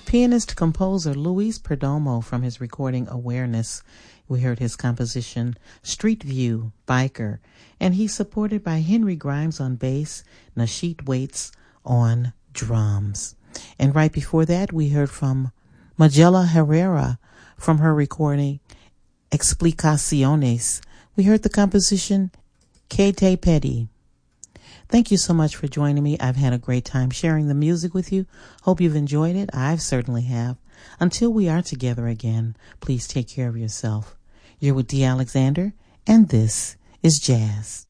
Pianist-composer Luis Perdomo from his recording Awareness. We heard his composition Street View, Biker, and he's supported by Henry Grimes on bass, Nasheet Waits on drums. And right before that, we heard from Magella Herrera from her recording Explicaciones. We heard the composition Que Te Pedí. Thank you so much for joining me. I've had a great time sharing the music with you. Hope you've enjoyed it. I certainly have. Until we are together again, please take care of yourself. You're with Dee Alexander, and this is Jazz.